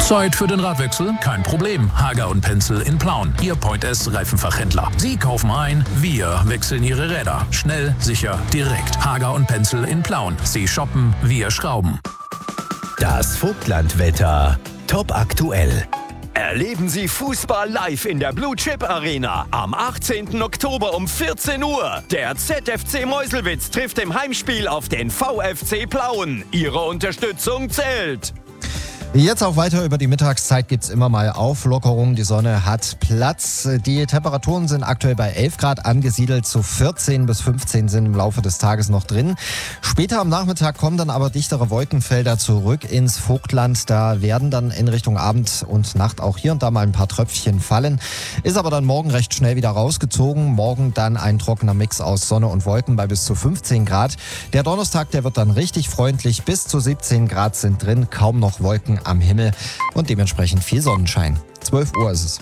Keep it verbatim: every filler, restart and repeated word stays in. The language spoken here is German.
Zeit für den Radwechsel? Kein Problem. Hager und Pencil in Plauen. Ihr Point S Reifenfachhändler. Sie kaufen ein, wir wechseln Ihre Räder. Schnell, sicher, direkt. Hager und Pencil in Plauen. Sie shoppen, wir schrauben. Das Vogtlandwetter. Top aktuell. Erleben Sie Fußball live in der Blue Chip Arena am achtzehnten Oktober um vierzehn Uhr. Der Z F C Meuselwitz trifft im Heimspiel auf den V F C Plauen. Ihre Unterstützung zählt. Jetzt auch weiter über die Mittagszeit gibt's immer mal Auflockerungen. Die Sonne hat Platz. Die Temperaturen sind aktuell bei elf Grad angesiedelt. So vierzehn bis fünfzehn sind im Laufe des Tages noch drin. Später am Nachmittag kommen dann aber dichtere Wolkenfelder zurück ins Vogtland. Da werden dann in Richtung Abend und Nacht auch hier und da mal ein paar Tröpfchen fallen. Ist aber dann morgen recht schnell wieder rausgezogen. Morgen dann ein trockener Mix aus Sonne und Wolken bei bis zu fünfzehn Grad. Der Donnerstag, der wird dann richtig freundlich. Bis zu siebzehn Grad sind drin. Kaum noch Wolken am Himmel und dementsprechend viel Sonnenschein. zwölf Uhr ist es.